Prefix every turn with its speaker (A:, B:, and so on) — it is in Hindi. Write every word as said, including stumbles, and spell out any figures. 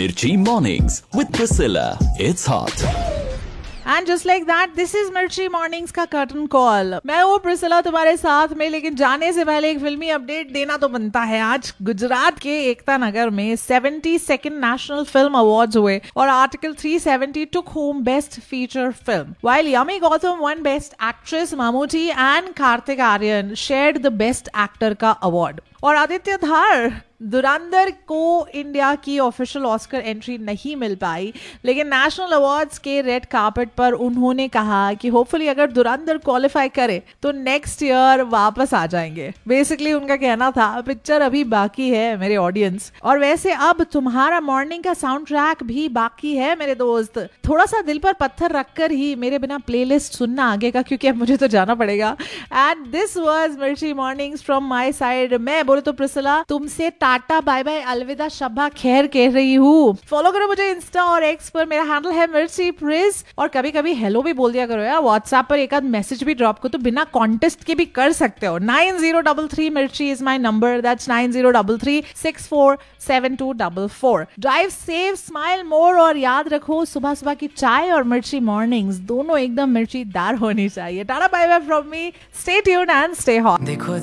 A: Mirchi Mornings with Priscilla. It's hot.
B: And just like that this is मिर्ची मॉर्निंग्स का कर्टन कॉल। मैं वो प्रिसिला तुम्हारे साथ में, लेकिन जाने से पहले एक फिल्मी अपडेट देना तो बनता है। आज गुजरात के एकता नगर में seventy second national film awards हुए और article three seventy took home best feature film, while yummy Gautam one best actress, Mammootty and Kartik Aaryan shared the best actor का अवार्ड। और आदित्य धार धुरंधर को इंडिया की ऑफिशियल ऑस्कर एंट्री नहीं मिल पाई, लेकिन नेशनल अवार्ड्स के रेड कार्पेट पर उन्होंने कहा कि होपफुली अगर धुरंधर क्वालिफाई करे तो नेक्स्ट ईयर वापस आ जाएंगे। बेसिकली उनका कहना था पिक्चर अभी बाकी है मेरे ऑडियंस, और वैसे अब तुम्हारा मॉर्निंग का साउंड ट्रैक भी बाकी है मेरे दोस्त। थोड़ा सा दिल पर पत्थर रखकर ही मेरे बिना प्लेलिस्ट सुनना आगे का, क्योंकि अब मुझे तो जाना पड़ेगा। एंड दिस वाज मिर्ची मॉर्निंग्स फ्रॉम माय साइड। मैं बोले तो प्रिसिला तुमसे टाटा बाय बाय अलविदा शब्बा खैर कह रही हूँ। फॉलो करो मुझे इंस्टा और एक्स पर, मेरा हैंडल है मिर्ची प्रिज। और कभी कभी हेलो भी बोल दिया करो यार। व्हाट्सएप पर एक आध मैसेज भी ड्रॉप करो तो बिना कॉन्टेस्ट के भी कर सकते हो। नाइन जीरो डबल थ्री मिर्ची is my number, that's nine zero double three six four seven to double four. Drive safe, smile मोर, और याद रखो सुबह सुबह की चाय और मिर्ची मॉर्निंग्स दोनों एकदम मिर्चीदार होनी चाहिए। Tata bye bye from me, stay tuned and stay hot.